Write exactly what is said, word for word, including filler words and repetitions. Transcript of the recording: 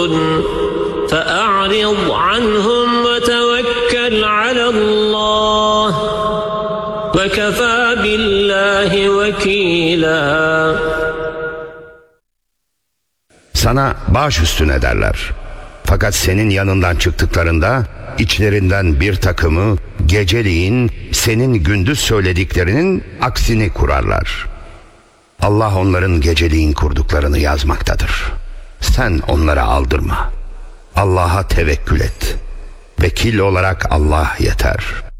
فأعرض عنهم وتوكل على الله وكفى بالله وكيلا. Sana baş üstüne derler. Fakat senin yanından çıktıklarında içlerinden bir takımı geceliğin senin gündüz söylediklerinin aksini kurarlar. Allah onların geceliğin kurduklarını yazmaktadır. Sen onlara aldırma. Allah'a tevekkül et. Vekil olarak Allah yeter.